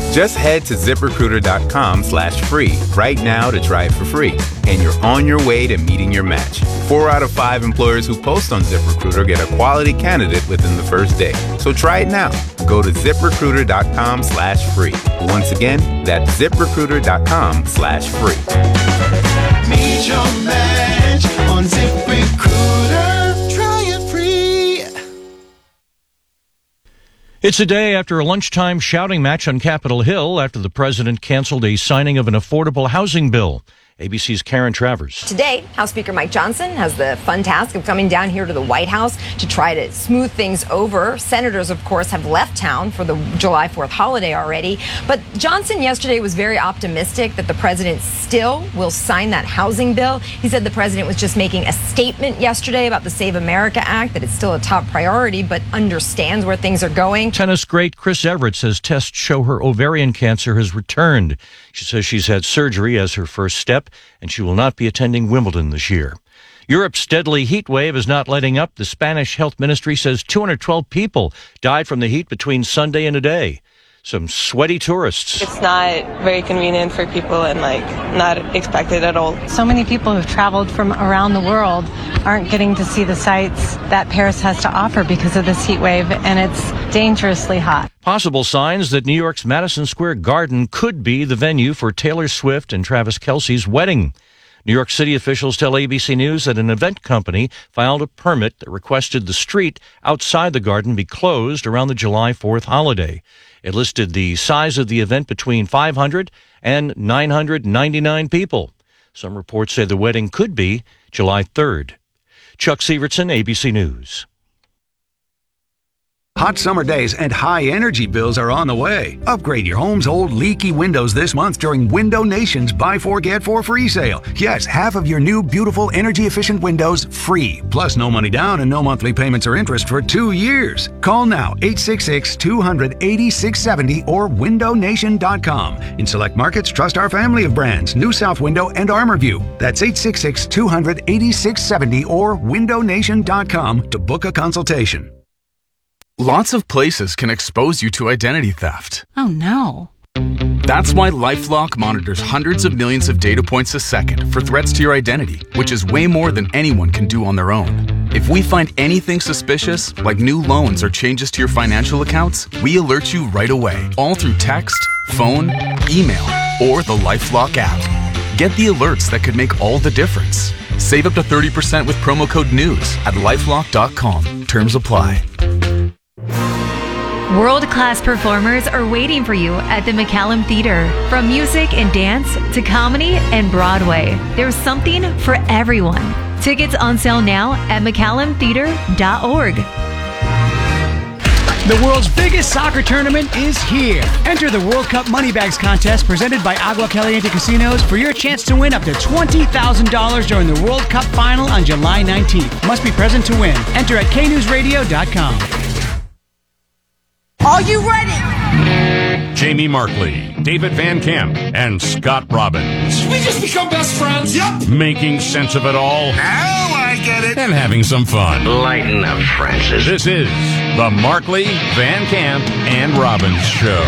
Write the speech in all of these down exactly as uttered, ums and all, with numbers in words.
Just head to ZipRecruiter.com slash free right now to try it for free. And you're on your way to meeting your match. Four out of five employers who post on ZipRecruiter get a quality candidate within the first day. So try it now. Go to ZipRecruiter.com slash free. Once again, that's ZipRecruiter.com slash free. Meet your match on ZipRecruiter. Try it free. It's a day after a lunchtime shouting match on Capitol Hill after the president canceled a signing of an affordable housing bill. A B C's Karen Travers. Today, House Speaker Mike Johnson has the fun task of coming down here to the White House to try to smooth things over. Senators, of course, have left town for the July fourth holiday already. But Johnson yesterday was very optimistic that the president still will sign that housing bill. He said the president was just making a statement yesterday about the Save America Act, that it's still a top priority, but understands where things are going. Tennis great Chris Evert says tests show her ovarian cancer has returned. She says she's had surgery as her first step, and she will not be attending Wimbledon this year. Europe's deadly heat wave is not letting up. The Spanish health ministry says two hundred twelve people died from the heat between Sunday and today. Some sweaty tourists. It's not very convenient for people and, like, not expected at all. So many people who've traveled from around the world aren't getting to see the sights that Paris has to offer because of this heat wave, and it's dangerously hot. Possible signs that New York's Madison Square Garden could be the venue for Taylor Swift and Travis Kelce's wedding. New York City officials tell A B C News that an event company filed a permit that requested the street outside the garden be closed around the July fourth holiday. It listed the size of the event between five hundred and nine hundred ninety-nine people. Some reports say the wedding could be July third. Chuck Severson, A B C News. Hot summer days and high energy bills are on the way. Upgrade your home's old leaky windows this month during Window Nation's Buy Four Get Four free sale. Yes, half of your new beautiful energy efficient windows free. Plus no money down and no monthly payments or interest for two years. Call now eight six six, two hundred, eighty-six seventy or window nation dot com. In select markets, trust our family of brands, New South Window and ArmorView. That's eight six six, two hundred, eighty-six seventy or window nation dot com to book a consultation. Lots of places can expose you to identity theft. Oh, no. That's why LifeLock monitors hundreds of millions of data points a second for threats to your identity, which is way more than anyone can do on their own. If we find anything suspicious, like new loans or changes to your financial accounts, we alert you right away, all through text, phone, email, or the LifeLock app. Get the alerts that could make all the difference. Save up to thirty percent with promo code NEWS at lifelock dot com. Terms apply. World-class performers are waiting for you at the McCallum Theater. From music and dance to comedy and Broadway, there's something for everyone. Tickets on sale now at mccallum theater dot org. The world's biggest soccer tournament is here. Enter the World Cup Money Bags contest presented by Agua Caliente Casinos for your chance to win up to twenty thousand dollars during the World Cup final on July nineteenth. Must be present to win. Enter at k news radio dot com. Are you ready? Jamie Markley, David Van Camp, and Scott Robbins. We just become best friends. Yep. Making sense of it all. Now I get it. And having some fun. Lighten up, Francis. This is the Markley, Van Camp, and Robbins Show.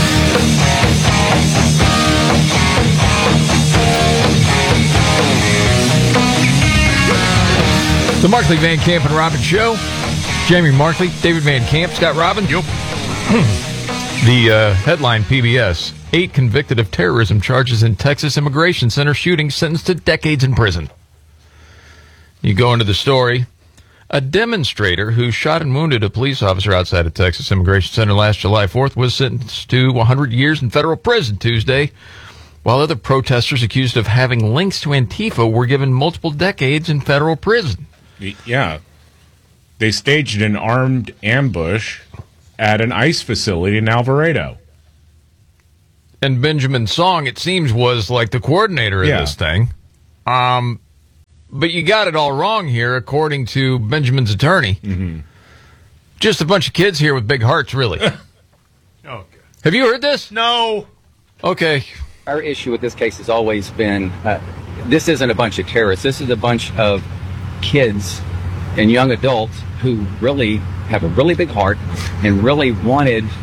The Markley, Van Camp, and Robbins Show. Jamie Markley, David Van Camp, Scott Robbins. Yep. The uh, headline, P B S, eight convicted of terrorism charges in Texas Immigration Center shooting sentenced to decades in prison. You go into the story. A demonstrator who shot and wounded a police officer outside a Texas Immigration Center last July fourth was sentenced to one hundred years in federal prison Tuesday, while other protesters accused of having links to Antifa were given multiple decades in federal prison. Yeah. They staged an armed ambush at an ICE facility in Alvarado. And Benjamin Song, it seems, was like the coordinator of yeah. this thing. Um, but you got it all wrong here, according to Benjamin's attorney. Mm-hmm. Just a bunch of kids here with big hearts, really. Okay. Have you heard this? No. Okay. Our issue with this case has always been, uh, this isn't a bunch of terrorists. This is a bunch of kids and young adults who really have a really big heart and really wanted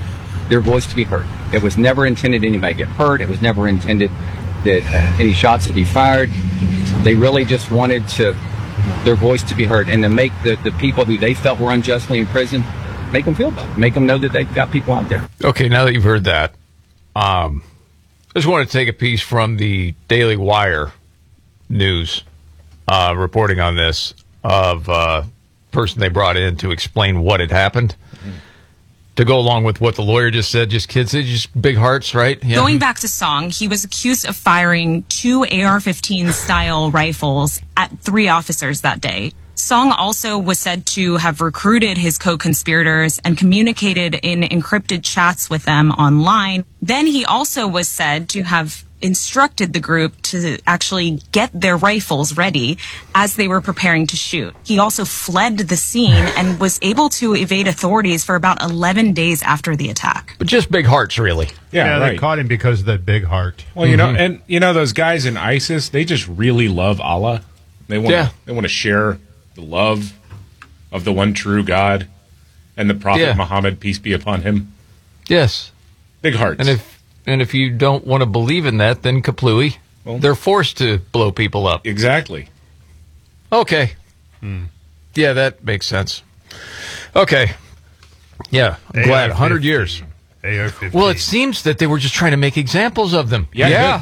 their voice to be heard. It was never intended anybody to get hurt. It was never intended that uh, any shots to be fired. They really just wanted to their voice to be heard and to make the, the people who they felt were unjustly in prison, make them feel better, make them know that they've got people out there. Okay, now that you've heard that, um, I just want to take a piece from the Daily Wire news uh, reporting on this of uh, person they brought in to explain what had happened. Mm-hmm. To go along with what the lawyer just said, just kids, just big hearts, right? Yeah. Going back to Song, he was accused of firing two A R fifteen style rifles at three officers that day. Song also was said to have recruited his co-conspirators and communicated in encrypted chats with them online. Then he also was said to have instructed the group to actually get their rifles ready as they were preparing to shoot. He also fled the scene and was able to evade authorities for about eleven days after the attack. But just big hearts, really. Yeah, yeah right. They caught him because of that big heart. Well, you mm-hmm. know, and you know those guys in ISIS, they just really love Allah. They want yeah. they want to share the love of the one true God and the Prophet yeah. Muhammad, peace be upon him. Yes. Big hearts. And if and if you don't want to believe in that, then kaplooey. Well, they're forced to blow people up. Exactly. Okay. Hmm. Yeah, that makes sense. Okay. Yeah, I'm glad. one hundred years. A R fifteen. Well, it seems that they were just trying to make examples of them. Yeah. Yeah,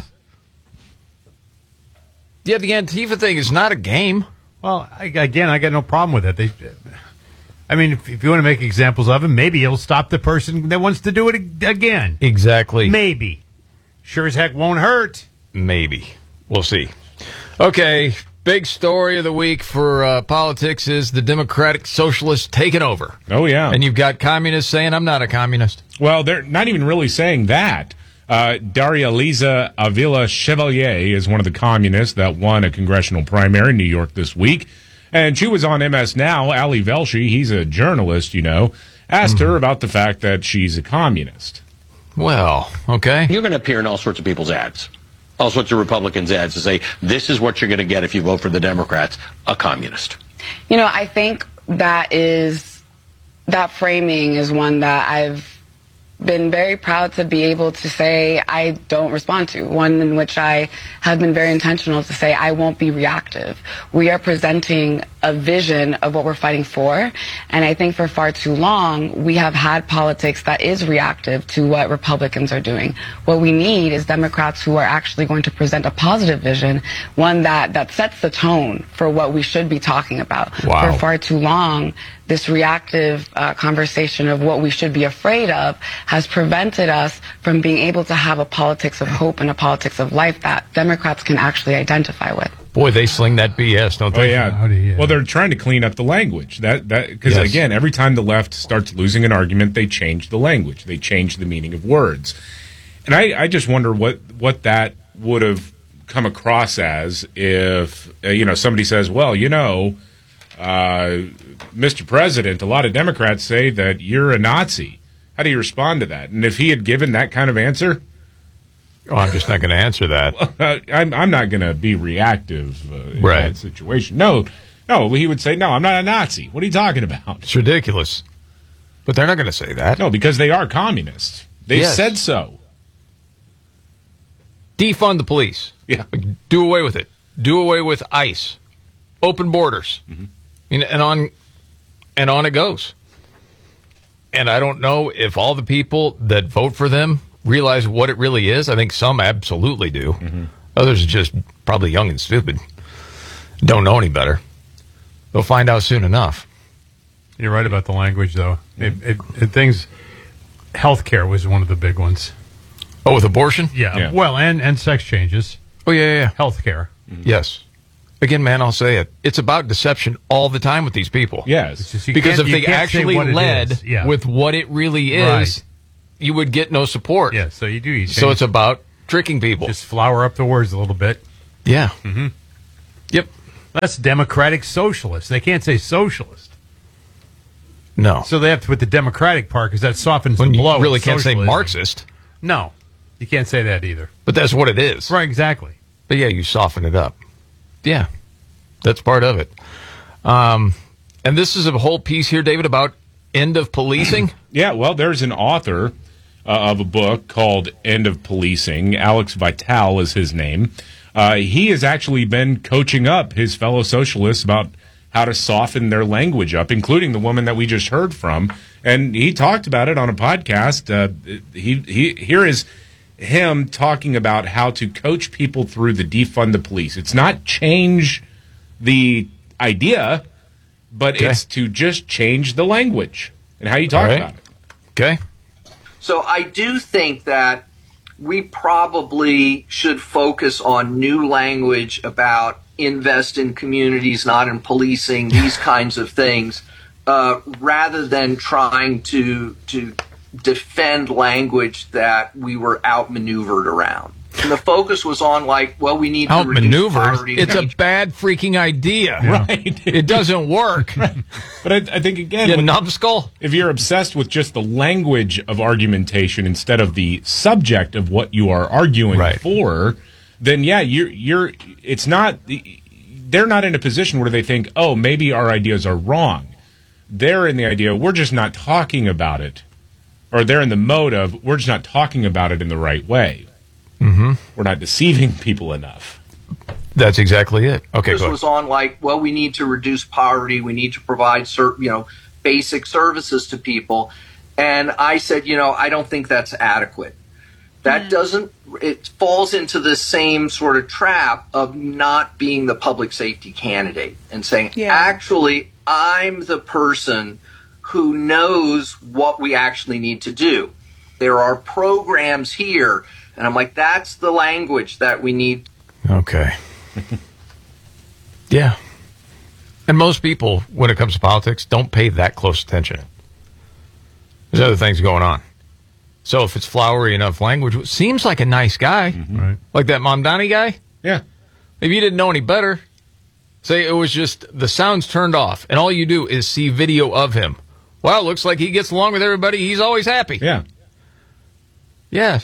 yeah the Antifa thing is not a game. Well, I, again, I got no problem with it. They, I mean, if, if you want to make examples of him, maybe it'll stop the person that wants to do it again. Exactly. Maybe. Sure as heck won't hurt. Maybe. We'll see. Okay, big story of the week for uh, politics is the Democratic Socialists taking over. Oh, yeah. And you've got communists saying, I'm not a communist. Well, they're not even really saying that. Uh, Daria Liza Avila Chevalier is one of the communists that won a congressional primary in New York this week. And she was on M S Now. Ali Velshi, he's a journalist, you know, asked mm-hmm. her about the fact that she's a communist. Well, okay. You're going to appear in all sorts of people's ads, all sorts of Republicans' ads to say, this is what you're going to get if you vote for the Democrats, a communist. You know, I think that is, that framing is one that I've been very proud to be able to say I don't respond to, one in which I have been very intentional to say I won't be reactive. We are presenting a vision of what we're fighting for, and I think for far too long we have had politics that is reactive to what Republicans are doing. What we need is Democrats who are actually going to present a positive vision, one that, that sets the tone for what we should be talking about. Wow. For far too long, this reactive uh, conversation of what we should be afraid of has prevented us from being able to have a politics of hope and a politics of life that Democrats can actually identify with. Boy, they sling that B S, don't they? Oh, yeah. You, well, they're trying to clean up the language. That that because, yes. again, every time the left starts losing an argument, they change the language. They change the meaning of words. And I, I just wonder what, what that would have come across as if, uh, you know, somebody says, well, you know, uh, Mister President, a lot of Democrats say that you're a Nazi. How do you respond to that? And if he had given that kind of answer... Oh, I'm just not going to answer that. Uh, I'm, I'm not going to be reactive uh, in right. that situation. No, no, he would say, no, I'm not a Nazi. What are you talking about? It's ridiculous. But they're not going to say that. No, because they are communists. They yes. said so. Defund the police. Yeah. Do away with it. Do away with ICE. Open borders. Mm-hmm. And, and on and on it goes. And I don't know if all the people that vote for them realize what it really is. I think some absolutely do. Mm-hmm. Others are just probably young and stupid. Don't know any better. They'll find out soon enough. You're right about the language, though. It, it, it things, healthcare was one of the big ones. Oh, with abortion? Yeah. yeah. Well, and, and sex changes. Oh, yeah, yeah, yeah. Healthcare. Mm-hmm. Yes. Again, man, I'll say it. It's about deception all the time with these people. Yes. Just, because if they actually led yeah. with what it really is, right. you would get no support. Yeah, so you do. You so it's about tricking people. Just flower up the words a little bit. Yeah. Mm-hmm. Yep. That's democratic socialist. They can't say socialist. No. So they have to put the democratic part because that softens when the blow. You really can't socialism. say Marxist. No. You can't say that either. But that's what it is. Right, exactly. But yeah, you soften it up. Yeah. That's part of it. Um, and this is a whole piece here, David, about end of policing. Yeah, well, there's an author uh, of a book called End of Policing. Alex Vital is his name. Uh, he has actually been coaching up his fellow socialists about how to soften their language up, including the woman that we just heard from. And he talked about it on a podcast. Uh, he, he, here is him talking about how to coach people through the defund the police. It's not change the idea, but Okay. it's to just change the language and how you talk All right. about it. Okay. So I do think that we probably should focus on new language about invest in communities, not in policing, these kinds of things, uh, rather than trying to to defend language that we were outmaneuvered around. And the focus was on, like, well, we need to reduce Outmaneuvered. poverty. It's a bad freaking idea. Right. It doesn't work. But I, I think, again, You with- numbskull. if you're obsessed with just the language of argumentation instead of the subject of what you are arguing for, then yeah, you're you're. It's not. They're not in a position where they think, oh, maybe our ideas are wrong. They're in the idea we're just not talking about it, or they're in the mode of we're just not talking about it in the right way. Mm-hmm. We're not deceiving people enough. That's exactly it. Okay, This go ahead. was on, like, well, we need to reduce poverty. We need to provide, cer- you know, basic services to people. And I said, you know, I don't think that's adequate. That doesn't, it falls into the same sort of trap of not being the public safety candidate and saying, actually, I'm the person who knows what we actually need to do. There are programs here. And I'm like, that's the language that we need. Okay. Yeah. And most people, when it comes to politics, don't pay that close attention. There's other things going on. So if it's flowery enough language, seems like a nice guy. Right. Like that Mamdani guy. Yeah. If you didn't know any better, say it was just the sound's turned off, and all you do is see video of him. Well, it looks like he gets along with everybody. He's always happy. Yeah. Yeah.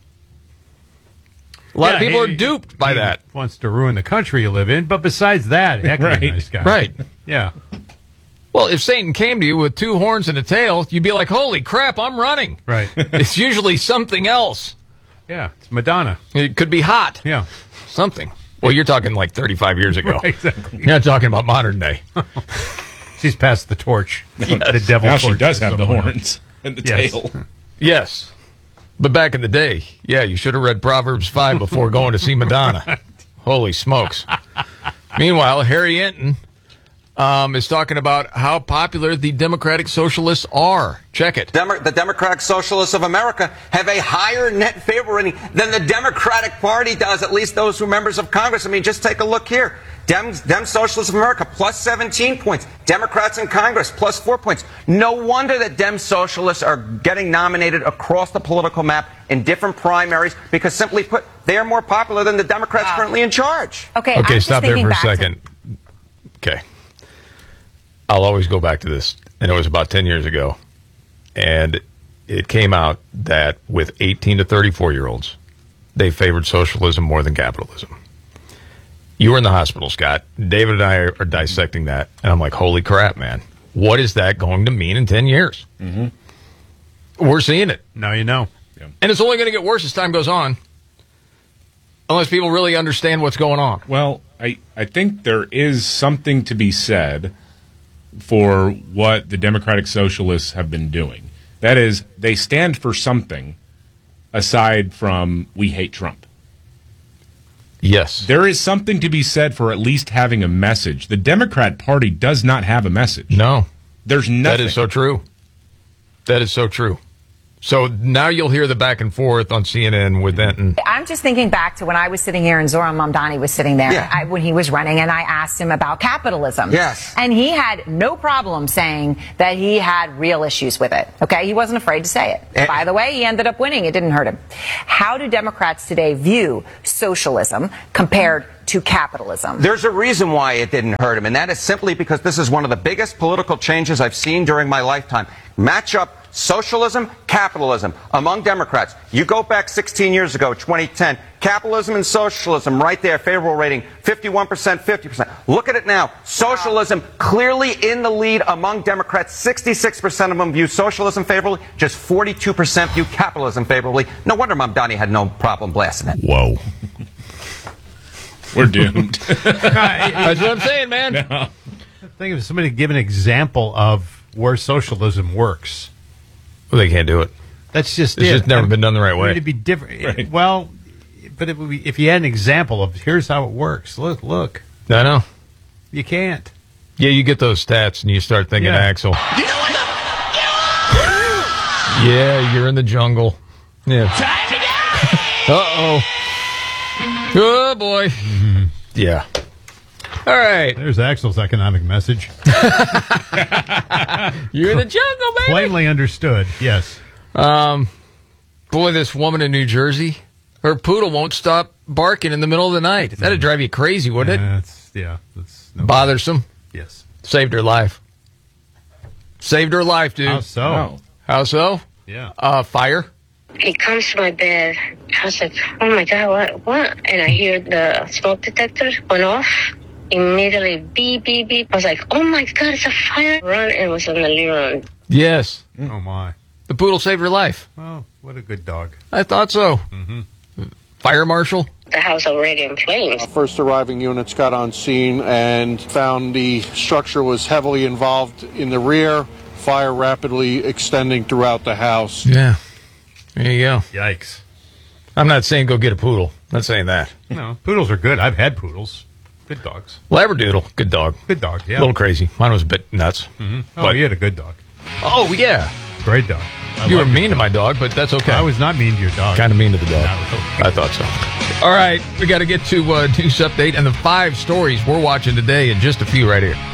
A lot of Yeah, people he- are duped by he that. Wants to ruin the country you live in, but besides that, heck of a Right. nice guy. Right. Yeah. Well, if Satan came to you with two horns and a tail, you'd be like, holy crap, I'm running. Right. It's usually something else. Yeah, it's Madonna. It could be hot. Yeah. Something. Well, you're talking like thirty-five years ago. Right, exactly. You're not talking about modern day. She's passed the torch. Yes. The devil Now she torch does to have the someone horns else. and the Yes. tail. Yes. But back in the day, yeah, you should have read Proverbs five before going to see Madonna. Holy smokes. Meanwhile, Harry Enton um, is talking about how popular the Democratic Socialists are. Check it. Demo- the Democratic Socialists of America have a higher net favor rating than the Democratic Party does, at least those who are members of Congress. I mean, just take a look here. Dem, Dem Socialists of America, plus seventeen points. Democrats in Congress, plus four points. No wonder that Dem Socialists are getting nominated across the political map in different primaries, because simply put, they are more popular than the Democrats currently in charge. Okay, okay, stop there for a second. Okay. I'll always go back to this, and it was about ten years ago. And it came out that with eighteen to thirty-four-year-olds, they favored socialism more than capitalism. You were in the hospital, Scott. David and I are, are dissecting that, and I'm like, holy crap, man. What is that going to mean in ten years? Mm-hmm. We're seeing it. Now you know. And it's only going to get worse as time goes on, unless people really understand what's going on. Well, I, I think there is something to be said for what the Democratic Socialists have been doing. That is, they stand for something aside from we hate Trump. Yes. There is something to be said for at least having a message. The Democrat Party does not have a message. No. There's nothing. That is so true. That is so true. So now you'll hear the back and forth on C N N with Enton. I'm just thinking back to when I was sitting here and Zoran Mamdani was sitting there Yeah. I, when he was running, and I asked him about capitalism. Yes. And he had no problem saying that he had real issues with it. Okay? He wasn't afraid to say it. And- By the way, he ended up winning. It didn't hurt him. How do Democrats today view socialism compared to capitalism? There's a reason why it didn't hurt him, and that is simply because this is one of the biggest political changes I've seen during my lifetime. Match up socialism, capitalism among Democrats. You go back sixteen years ago, twenty ten, capitalism and socialism right there, favorable rating, fifty-one percent, fifty percent. Look at it now. Socialism clearly in the lead among Democrats. sixty-six percent of them view socialism favorably, just forty-two percent view capitalism favorably. No wonder Mom Donnie had no problem blasting it. Whoa. We're doomed. That's what I'm saying, man. No. Think of somebody give an example of where socialism works. Well, they can't do it. That's just It's it. just never I mean, been done the right way. It'd be different. Right. Well, but it would be, if you had an example of here's how it works. Look, look. I know. You can't. Yeah, you get those stats and you start thinking, Yeah. Axel. You know what the... Yeah, you're in the jungle. Yeah. Uh-oh. Oh, boy. Mm-hmm. Yeah. All right. There's Axel's economic message. You're in the jungle, baby. Plainly understood, yes. Um, boy, this woman in New Jersey, her poodle won't stop barking in the middle of the night. That'd drive you crazy, wouldn't Yeah, it? it's, yeah. That's no Bothersome. Yes. Saved her life. Saved her life, dude. How so? Oh. How so? Yeah. Uh, fire. He comes to my bed. I was like, oh my God, what, what? And I hear the smoke detector went off. Immediately, beep, beep, beep. I was like, oh my God, it's a fire. Run, and it was in the living room. Yes. Oh, my. The poodle saved her life. Oh, what a good dog. I thought so. Mm-hmm. Fire marshal. The house already in flames. First arriving units got on scene and found the structure was heavily involved in the rear, fire rapidly extending throughout the house. Yeah. There you go. Yikes. I'm not saying go get a poodle. Not saying that. No, poodles are good. I've had poodles. Good dogs. Labradoodle. Good dog. Good dog, yeah. A little crazy. Mine was a bit nuts. Mm-hmm. Oh, But- you had a good dog. Oh, yeah. Great dog. I You were love mean your to dog. my dog, but that's okay. I was not mean to your dog. Kind of mean to the dog. Not really. I thought so. All right. We got to get to uh, news update and the five stories we're watching today in just a few right here.